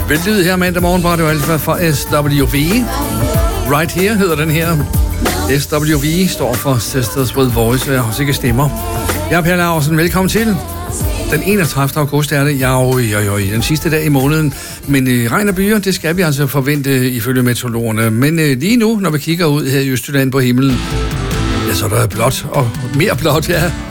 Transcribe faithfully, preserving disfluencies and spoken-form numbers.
Væltlyd her mandag morgen på Radio Alfa fra S W V. Right Here hedder den her. S W V står for Sisters with Voice, og også ikke stemmer. Jeg er Per Laursen, velkommen til. Den enogtredivte august er det, ja, jo, jo, jo, den sidste dag i måneden. Men øh, regn og byer, det skal vi altså forvente ifølge meteorologerne. Men øh, lige nu, når vi kigger ud her i Østjylland på himlen, ja, så er der blåt og mere blåt, ja.